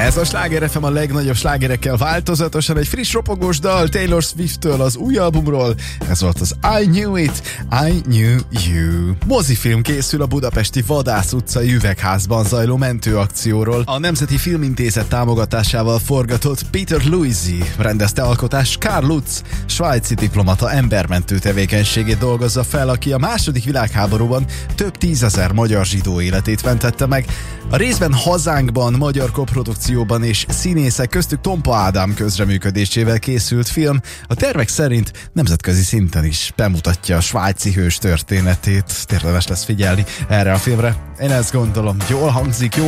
Ez a Sláger FM a legnagyobb slágerekkel változatosan, egy friss ropogós dal Taylor Swift-től az új albumról. Ez volt az I Knew It, I Knew You. Mozifilm készül a budapesti Vadász utcai üvegházban zajló mentőakcióról. A Nemzeti Filmintézet támogatásával forgatott Peter Luisi rendezte alkotás Karl Lutz, svájci diplomata embermentő tevékenységét dolgozza fel, aki a II. Világháborúban több tízezer magyar zsidó életét mentette meg. A részben hazánkban, magyar koprodukcióban és színészek köztük Tompa Ádám közreműködésével készült film a tervek szerint nemzetközi szinten is bemutatja a svájci hős történetét. Érdemes lesz figyelni erre a filmre. Én ezt gondolom, jól hangzik, jól